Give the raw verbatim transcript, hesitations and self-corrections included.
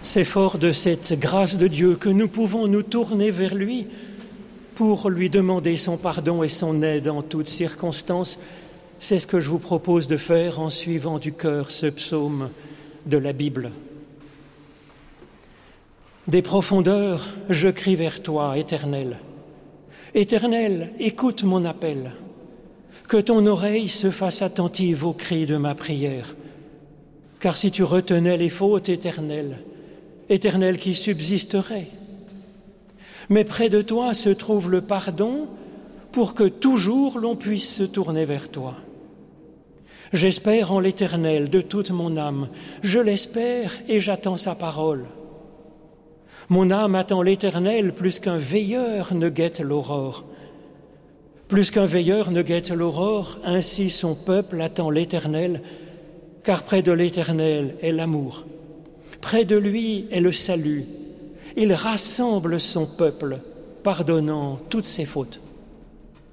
C'est fort de cette grâce de Dieu que nous pouvons nous tourner vers lui pour lui demander son pardon et son aide en toutes circonstances. C'est ce que je vous propose de faire en suivant du cœur ce psaume de la Bible. Des profondeurs, je crie vers toi, Éternel. Éternel, écoute mon appel. Que ton oreille se fasse attentive aux cris de ma prière. Car si tu retenais les fautes, Éternel, Éternel qui subsisterait. Mais près de toi se trouve le pardon pour que toujours l'on puisse se tourner vers toi. J'espère en l'Éternel de toute mon âme. Je l'espère et j'attends sa parole. Mon âme attend l'Éternel plus qu'un veilleur ne guette l'aurore. Plus qu'un veilleur ne guette l'aurore, ainsi son peuple attend l'Éternel, car près de l'Éternel est l'amour. Près de lui est le salut. Il rassemble son peuple, pardonnant toutes ses fautes.